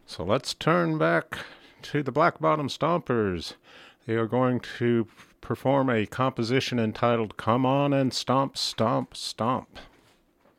So let's turn back to the Black Bottom Stompers. They are going to perform a composition entitled Come On and Stomp, Stomp, Stomp.